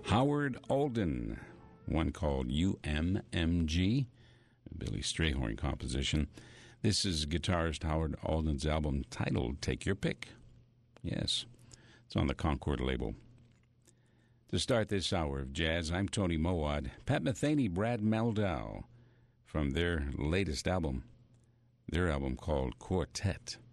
Howard Alden, one called UMMG, a Billy Strayhorn composition. This is guitarist Howard Alden's album titled Take Your Pick. Yes, it's on the Concord label. To start this hour of jazz, I'm Tony Mowat, Pat Metheny, Brad Mehldau, from their latest album, called Quartet.